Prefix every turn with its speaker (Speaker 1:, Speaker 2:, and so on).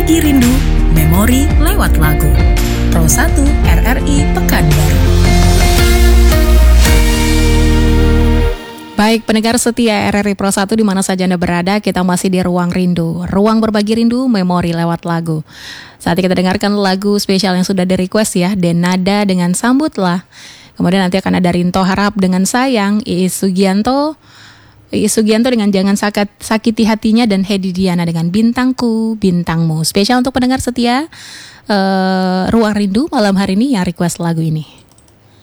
Speaker 1: Berbagi Rindu, Memori lewat lagu. Pro 1 RRI Pekanbaru.
Speaker 2: Baik, pendengar setia RRI Pro 1 di mana saja Anda berada, kita masih di Ruang Rindu. Ruang berbagi rindu, memori lewat lagu. Saat kita dengarkan lagu spesial yang sudah di-request ya, Denada dengan Sambutlah. Kemudian nanti akan ada Rinto Harap dengan Sayang, Iis Sugianto dengan Jangan Sakiti Hatinya, dan Hedi Diana dengan Bintangku, Bintangmu. Spesial untuk pendengar setia Ruang Rindu malam hari ini yang request lagu ini.